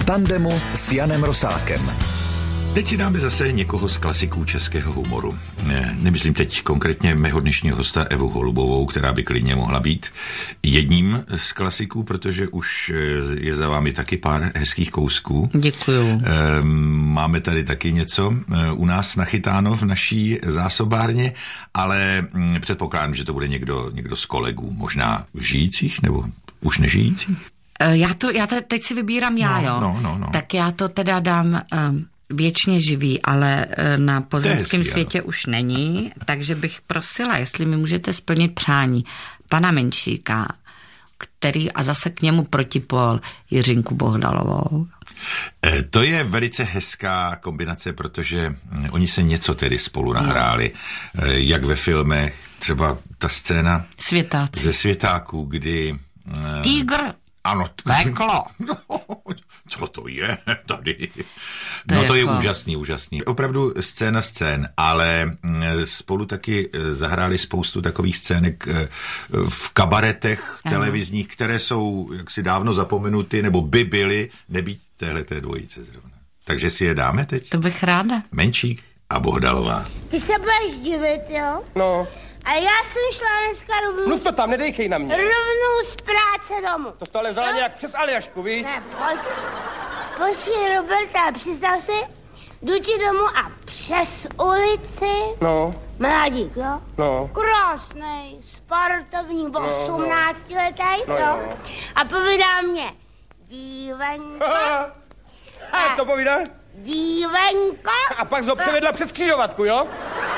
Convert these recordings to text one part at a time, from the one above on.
tandemu s Janem Rosákem. Teď si dáme zase někoho z klasiků českého humoru. Nemyslím teď konkrétně mého dnešního hosta Evu Holubovou, která by klidně mohla být jedním z klasiků, protože už je za vámi taky pár hezkých kousků. Děkuju. Máme tady taky něco u nás nachytáno v naší zásobárně, ale předpokládám, že to bude někdo z kolegů, možná žijících nebo už nežijících. Já teď si vybírám jo. No. Tak já to teda dám... věčně živý, ale na pozemském světě už není, takže bych prosila, jestli mi můžete splnit přání pana Menšíka, který a zase k němu protipol Jiřinku Bohdalovou. To je velice hezká kombinace, protože oni se něco tedy spolu nahráli, jak ve filmech, třeba ta scéna ze Světáků, kdy... Týgr! Ano. Peklo. Co to je tady? To je úžasný. Opravdu scén, ale spolu taky zahráli spoustu takových scének v kabaretech televizních, které jsou jaksi dávno zapomenuty, nebo by byly, nebýt téhleté dvojice zrovna. Takže si je dáme teď? To bych ráda. Menšík a Bohdalová. Ty se budeš divit, jo? No. A já jsem šla dneska rovnou... Mluv to tam, nedejchej na mě. Rovnou z práce domů. To jsi ale vzala nějak přes Aljašku, víš? Ne, počkej, Roberta, představ si, jdu ti domů a přes ulici... No. Mladík, jo? No. Krásnej, sportovní, 18letý, no, jo? A povídá mě, dívenko... A co povídá? Dívenko... A pak jsi ho převedla přes křižovatku, jo?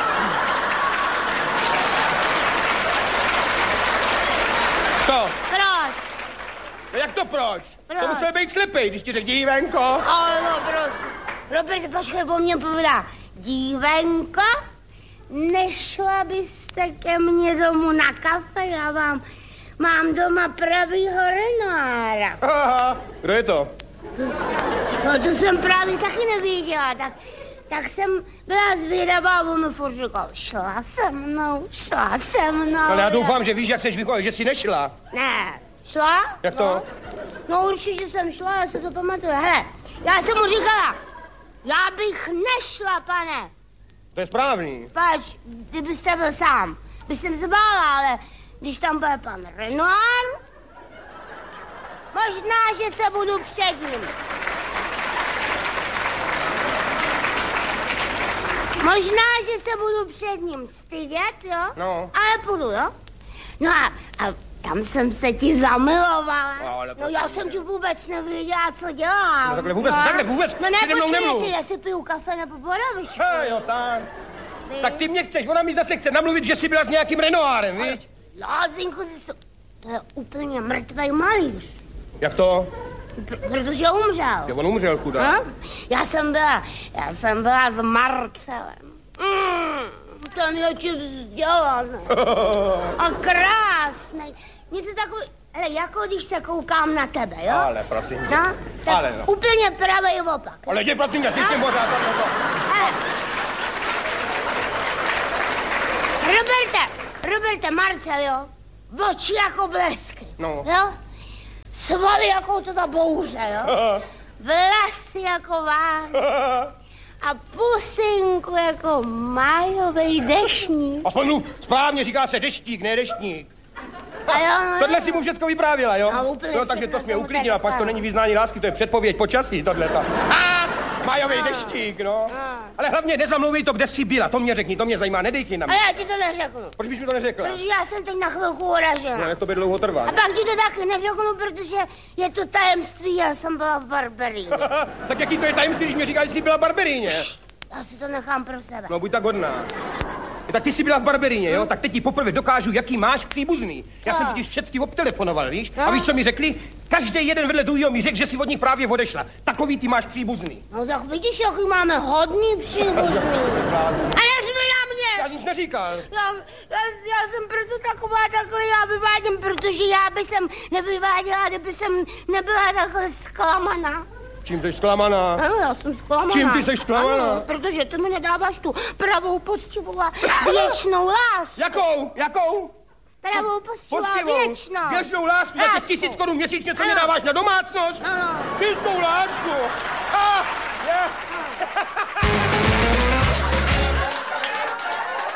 Co? Proč? No jak to proč? To musel být slepej, když ti řekl dívenko. No, proč? Robert, počkej, po mně povídá. Dívenko, nešla byste ke mně domů na kafe? Já mám doma pravýho Renoira. Kdo je to? No, to jsem právě taky nevěděla, tak jsem byla zvědavá a on mi furt říkal, šla se mnou. Ale já doufám, že víš, jak seš vychovala, že jsi nešla. Ne, šla? Jak to? No určitě jsem šla, já se to pamatuju. Hele, já jsem mu říkala, já bych nešla, pane. To je správný. Pač, kdybyste byl sám, bych jsem se bála, ale když tam byl pan Renoir, možná, že se budu před ním. Možná, že se budu před ním stydět, jo? No. Ale půjdu, jo? No a tam jsem se ti zamilovala. No já jsem ti vůbec nevěděla, co dělám. No takhle vůbec. No ne, počkej, jestli piju kafe nebo borovičku. Jo, tak. Tak ty mě chceš, ona mi zase chce namluvit, že jsi byla s nějakým Renoirem, víš? Lázinku, to je úplně mrtvej malíř. Jak to? Protože umřel. Jo, on umřel, chudá. No? Já jsem byla s Marcelem. Ten je ti vzdělaný. A krásnej. Něco takový, hele, jako když se koukám na tebe, jo? Ale prosím. No, tak ale no. Úplně pravej opak. Ale jdi, prosím tě, s tím pořád. Roberte, Marcel, jo? Oči jako blesky. No. Jo? Svaly jako to ta bouře, jo? Vlasy jako Vánoc. A pusinku jako májovej deštník. Aspoň mluv, správně říká se deštík, ne deštník. Tohle si mu všecko vyprávěla, jo? No, takže to jsi mě uklidnila, pač to není vyznání lásky, to je předpověď počasí, tohleto. Májovej deštík, no. Ale hlavně nezamluvej to, kde jsi byla, to mě řekni, to mě zajímá, nedejkni na mě. A já ti to neřeknu. Proč bys mi to neřekla? Protože já jsem teď na chvilku uražena. No, jak to by dlouho trvá. A pak ti to taky neřeknu, protože je to tajemství, já jsem byla v Barberíně. Tak jaký to je tajemství, když mi říkáš, že jsi byla v Barberíně? Já si to nechám pro sebe. No, buď tak hodná. Tak ty jsi byla v Barberíně, jo? Tak teď ti poprvé dokážu, jaký máš příbuzný. Já jsem totiž všecky obtelefonoval, víš? A víš, co mi řekli? Každý jeden vedle druhého mi řekl, že si od nich právě odešla. Takový ty máš příbuzný. No tak vidíš, jaký máme hodný příbuzný. A neřvi na mě! Já nic neříkal. Já jsem proto taková, takhle já vyvádím, protože já by jsem nevyváděla, kdyby jsem nebyla takhle zklamaná. Čím jsi zklamaná? Ano, já jsem zklamaná. Čím ty jsi zklamaná? Ano, protože ty mi nedáváš tu pravou, poctivou a věčnou lásku. Jakou? Pravou postivou, věčnou. Věčnou lásku za těch 1000 korun měsíčně, co mě dáváš na domácnost. Čistou lásku.